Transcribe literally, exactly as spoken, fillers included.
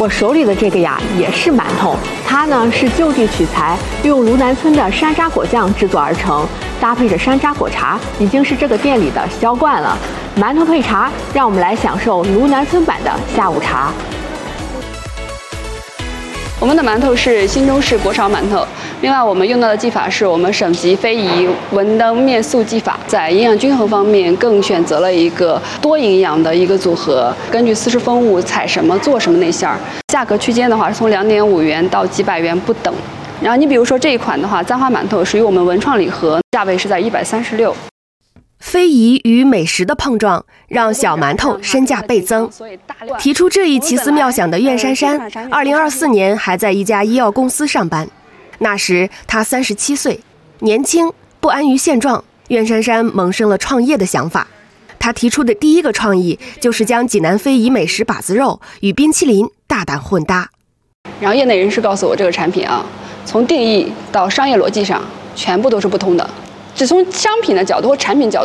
我手里的这个呀，也是馒头，它呢是就地取材，用卢南村的山楂果酱制作而成，搭配着山楂果茶，已经是这个店里的销冠了。馒头配茶，让我们来享受卢南村版的下午茶。 我们的馒头是新中式国潮馒头，另外我们用到的技法是我们省级非遗文登面素技法，在营养均衡方面更选择了一个多营养的一个组合，根据四时风物采什么做什么内馅儿。价格区间的话是从两点五元到几百元不等。然后你比如说这一款的话，簪花馒头属于我们文创礼盒，价位是在一百三十六。 非遗与美食的碰撞，让小馒头身价倍增。提出这一奇思妙想的苑珊珊，二零二四年还在一家医药公司上班。那时她三十七岁，年轻不安于现状，苑珊珊萌生了创业的想法。她提出的第一个创意就是将济南非遗美食把子肉与冰淇淋大胆混搭。 然后业内人士告诉我，这个产品啊，从定义到商业逻辑上，全部都是不通的。只从商品的角度或产品角度